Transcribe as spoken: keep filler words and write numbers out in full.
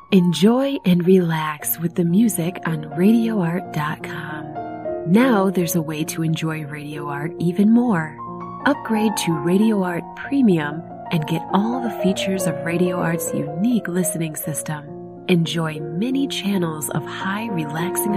Enjoy and relax with the music on radio art dot com. Now there's a way to enjoy Radio Art even more. Upgrade to Radio Art Premium and get all the features of Radio Art's unique listening system. Enjoy many channels of high, relaxing